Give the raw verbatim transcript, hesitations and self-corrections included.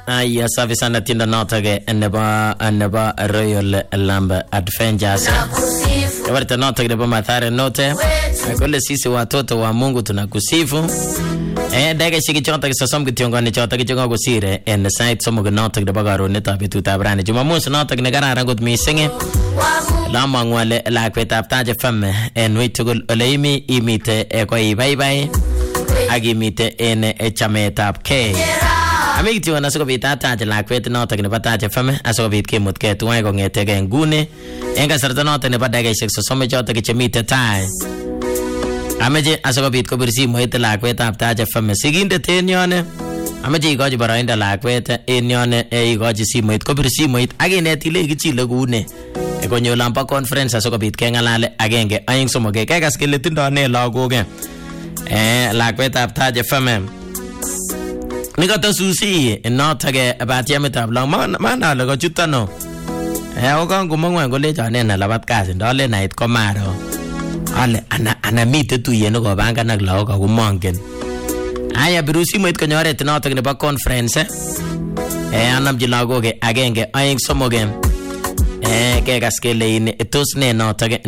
Aya safi sana tinda notage neba neba Royal Lamb Adventures. Kabarita notage neba Mathare note. Kule sisi watoto wa Mungu tunakusifu. Eh daga shiki chota kisosom kitiongo chota kichongo kusire en site somo notage neba garo neta bitu tabrani. Jumamosi notage negara rangut misinge. Lama ngwale la kweta taje femme en witugul oleimi imite e kwa bye bye. Agimite en chametap K. Amigti wana soko bitata la kwete nota ne bataje fame asoko bit kemut ke tuai ko ngete ke ngune enga sarta nota ne badaga sexo some jota ke chemite tai ameje asoko bit ko birsi moite la kwete aptaje fame siginde tenyone ameje igoji barainda la kwete enyone e igoji si moit ko birsi moit agineti le gichile gune e ko nyolampa conference asoko bit ke ngalale agenge ayin somo ke kagas ke letindo ne lagoge eh la kwete aptaje fame Nigata susi notage abati ametab lang man mana lago chutano eh okan gumangwa ngole jane na labat kasi ndole night komaro ale ana ana mite tuye no go banga nag lago ka gumangen aya birusi moit konyore tinotage ne ba conference eh anam jilago ge agenge ayin somoge eh ke gaskele ine tos ne notage